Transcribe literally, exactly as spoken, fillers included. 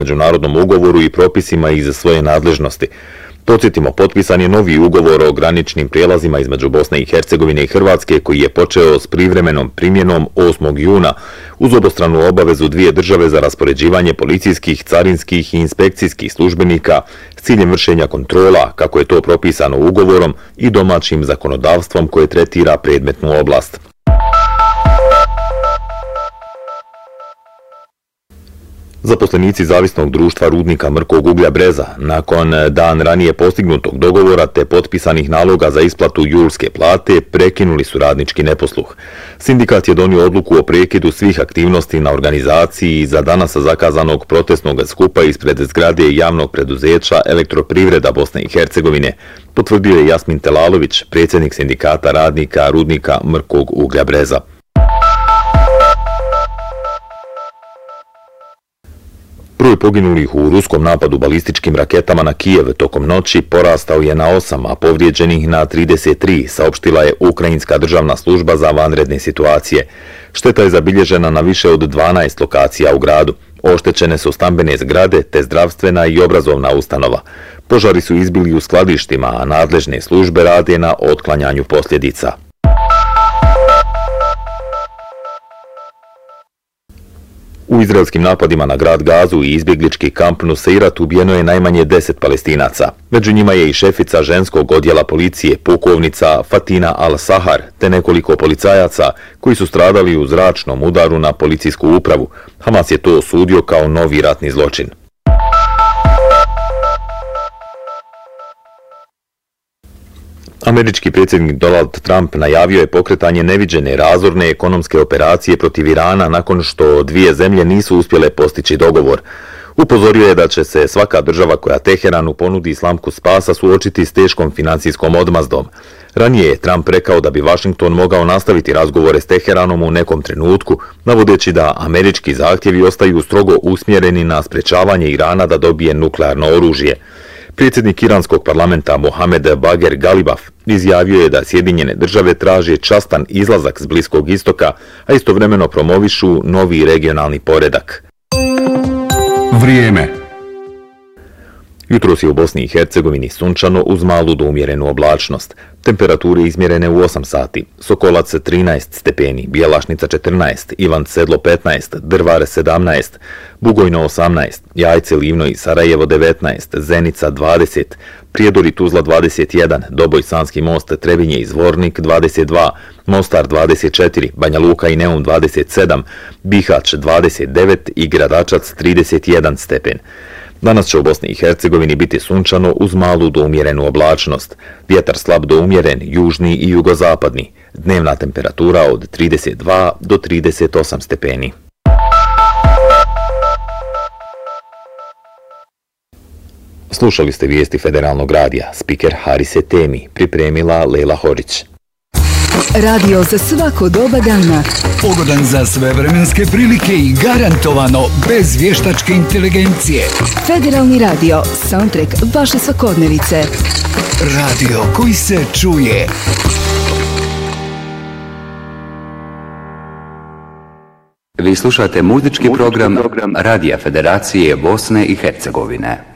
međunarodnom ugovoru i propisima iz svoje nadležnosti. Podsjetimo, potpisan je novi ugovor o graničnim prijelazima između Bosne i Hercegovine i Hrvatske koji je počeo s privremenom primjenom osmog juna uz obostranu obavezu dvije države za raspoređivanje policijskih, carinskih i inspekcijskih službenika s ciljem vršenja kontrola, kako je to propisano ugovorom i domaćim zakonodavstvom koje tretira predmetnu oblast. Zaposlenici Zavisnog društva rudnika Mrkog uglja Breza, nakon dan ranije postignutog dogovora te potpisanih naloga za isplatu julske plate, prekinuli su radnički neposluh. Sindikat je donio odluku o prekidu svih aktivnosti na organizaciji za danas zakazanog protestnog skupa ispred zgrade javnog preduzeća Elektroprivreda Bosne i Hercegovine, potvrdio je Jasmin Telalović, predsjednik sindikata radnika rudnika Mrkog uglja Breza. Broj poginulih u ruskom napadu balističkim raketama na Kijev tokom noći porastao je na osam, a povrijeđenih na trideset tri, saopštila je Ukrajinska državna služba za vanredne situacije. Šteta je zabilježena na više od dvanaest lokacija u gradu. Oštećene su stambene zgrade te zdravstvena i obrazovna ustanova. Požari su izbili u skladištima, a nadležne službe rade na otklanjanju posljedica. U izraelskim napadima na grad Gazu i izbjeglički kamp Nuseirat ubijeno je najmanje deset Palestinaca. Među njima je i šefica ženskog odjela policije, pukovnica Fatina Al-Sahar, te nekoliko policajaca koji su stradali u zračnom udaru na policijsku upravu. Hamas je to osudio kao novi ratni zločin. Američki predsjednik Donald Trump najavio je pokretanje neviđene razorne ekonomske operacije protiv Irana nakon što dvije zemlje nisu uspjele postići dogovor. Upozorio je da će se svaka država koja Teheranu ponudi slamku spasa suočiti s teškom financijskom odmazdom. Ranije je Trump rekao da bi Washington mogao nastaviti razgovore s Teheranom u nekom trenutku, navodeći da američki zahtjevi ostaju strogo usmjereni na sprečavanje Irana da dobije nuklearno oružje. Predsjednik iranskog parlamenta Mohamed Bager Galibaf izjavio je da Sjedinjene države traže častan izlazak s Bliskog istoka, a istovremeno promovišu novi regionalni poredak. Vrijeme. Jutros je u Bosni i Hercegovini sunčano uz malu do umjerenu oblačnost. Temperature izmjerene u osam sati. Sokolac trinaest stepeni, Bjelašnica četrnaest, Ivan Sedlo petnaest, Drvar sedamnaest, Bugojno osamnaest, Jajce, Livno i Sarajevo devetnaest, Zenica dvadeset, Prijedor i Tuzla dvadeset jedan, Doboj, Sanski most, Trebinje i Zvornik dvadeset dva, Mostar dvadeset četiri, Banja Luka i Neum dvadeset sedam, Bihać dvadeset devet i Gradačac trideset jedan stepen. Danas će u Bosni i Hercegovini biti sunčano uz malu do umjerenu oblačnost. Vjetar slab do umjeren, južni i jugozapadni. Dnevna temperatura od trideset dva do trideset osam stepeni. Slušali ste vijesti Federalnog radija. Spiker Harise Temi, pripremila Lejla Horić. Radio za svako doba dana. Pogodan za sve vremenske prilike i garantovano bez vještačke inteligencije. Federalni radio, soundtrack vaše svakodnevice. Radio koji se čuje. Vi slušate muzički program Radija Federacije Bosne i Hercegovine.